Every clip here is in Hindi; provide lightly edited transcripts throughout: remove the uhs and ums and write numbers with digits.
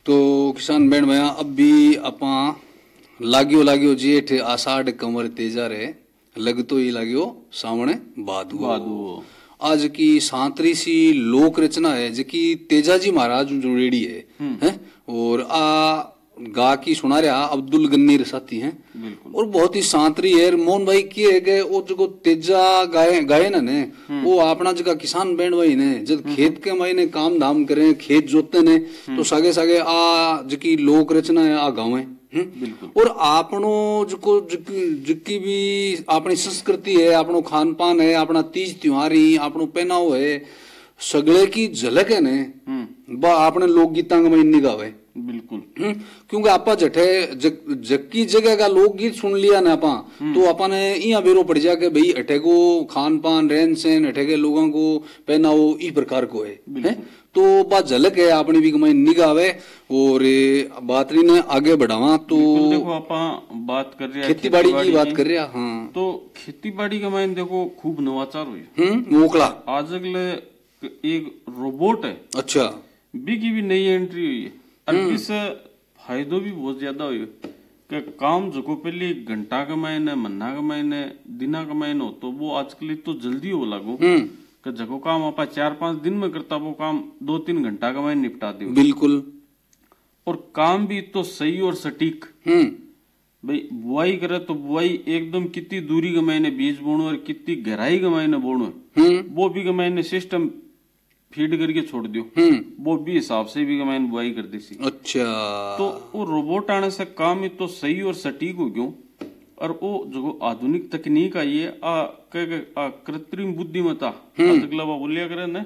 तो किसान बहन भैया अब भी अपा लाग्यो जेठ आषाढ़ कमर तेजा रे लगतो ही लाग्यो सावणे भादो। आज की सांतरी सी लोक रचना है जकी तेजाजी महाराज जुड़ेड़ी है और आ गा की सुना रहा अब्दुल गन्नी रसाती हैं और बहुत ही सांतरी है। मोहन भाई की है कि वो जो तेजा गाए ना ने वो अपना जगह किसान बैंड भाई ने जब खेत के मायने काम धाम करे खेत जोतते ने तो सागे सागे आ जकी लोक रचना है आ गाँव और आपनो जो जिकी भी अपनी संस्कृति है अपनो खान पान है अपना तीज त्योहारी अपनो पहनाव है सगले की झलक है ने बा अपने लोकगीता में निगावे बिल्कुल क्योंकि आपा जठे जक्की जगह का लोकगीत सुन लिया ना आपा तो आपा ने यहाँ बेरो पड़ जा के भाई अठे को खान पान रहन सहन अठे के लोगों को पहनाओ इस प्रकार को है तो बात झलक है अपनी भी कमाई निगावे और बात रही ने आगे बढ़ावा तो देखो आपा बात कर रहे खेती बाड़ी की बात कर रहे हाँ तो खेती बाड़ी का मायने देखो खूब नवाचार हुई मोकला आज अगले एक रोबोट है अच्छा की भी नई एंट्री हुई है और इससे फायदो भी बहुत ज्यादा हुई कि काम जो पहले घंटा का मायने महीना का मायने दिना का मायने हो तो वो आजकल तो जल्दी हो लागू कि जगो काम आप 4-5 दिन में करता वो काम 2-3 घंटा का मायने निपटा दे बिल्कुल और काम भी तो सही और सटीक भाई बुआई करे तो बुआई एकदम कितनी दूरी के मायने बीज बोनो और कितनी गहराई के मायने बोनो वो भी के मायने सिस्टम फीड करके छोड़ दियो वो भी हिसाब से भी मैंने बुआई कर दी सी। अच्छा तो वो रोबोट आने से काम ही तो सही और सटीक हो गयो और वो जो आधुनिक तकनीक आई है कृत्रिम बुद्धिमत्ता अगला बोलिया करे ना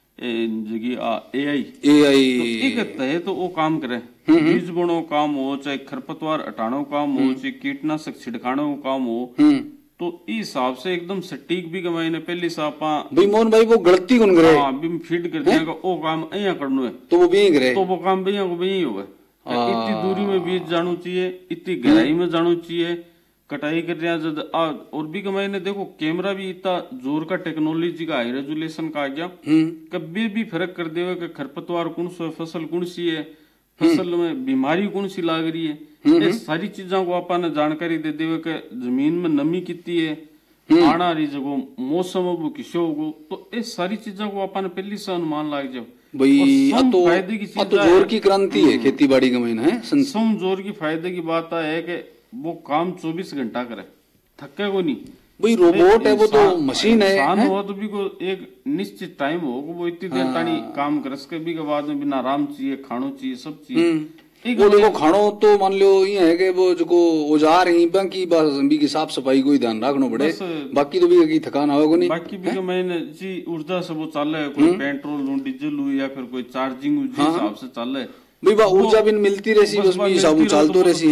जगह एआई तो तहे तो वो काम करे बीज बोनो काम हो चाहे खरपतवार हटानो काम हो चाहे कीटनाशक छिड़कानो काम हो तो इस हिसाब से एकदम सटीक भी कमाई ने पहली सापा भाई मोहन भाई वो गलती कौन करे हाँ भी फीड कर दिया वो काम यहाँ करनो है तो वो भी करे तो वो काम भैया को भी होगा इतनी दूरी में बीज जानो चाहिए इतनी गहराई में जानो चाहिए कटाई कर रहा जब और भी कमाई ने देखो कैमरा भी इतना जोर का टेक्नोलॉजी का हाई रेजुलेशन का आ गया कभी भी फर्क कर देवे कि खरपतवार कौन सा फसल कौन सी है फसल में बीमारी कौन सी लाग रही है ये सारी चीजों को आपने जानकारी दे देवे कि जमीन में नमी कितनी है आना रही जगह मौसम वो किसो होगो तो ये सारी चीजों को आपने पहले से अनुमान लाग जाओ भाई तो फायदे की चीज तो जोर की क्रांति है खेती बाड़ी का महीना है सम जोर की फायदे की बात है कि वो काम 24 घंटा करे थके को नहीं भाई रोबोट है वो तो मशीन है इंसान हुआ तो भी को एक निश्चित टाइम हो वो इतनी देर तानी काम कर सके भी के बाद में बिना आराम चाहिए खानो चाहिए सब चाहिए वो देखो खानो तो मान लो ये है कि वो जो औजार ही बाकी बस भी की साफ सफाई को ही ध्यान रखना पड़े बाकी तो भी की थकान आवेगा नहीं बाकी भी मैंने जी ऊर्जा से वो चल है कोई पेट्रोल डीजल हुई या फिर कोई चार्जिंग हिसाब से चल है भाई ऊर्जा भी मिलती रहती बस भी हिसाब चलते रहती